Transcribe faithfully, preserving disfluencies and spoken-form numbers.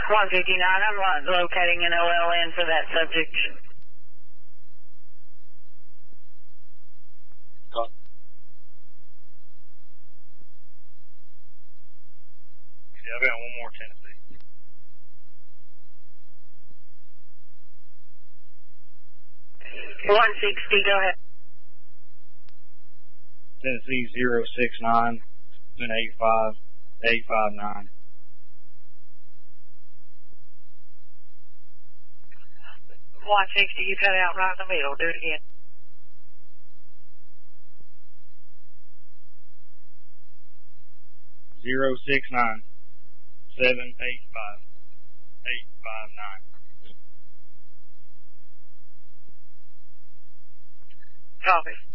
one fifty-nine, I'm lo- locating an O L N for that subject. Call. Yeah, I've got one more Tennessee. one sixty, go ahead. Tennessee zero six nine eight five eight five nine. one sixty, you cut out right in the middle. Do it again. Zero six nine seven eight five eight five nine. Copy.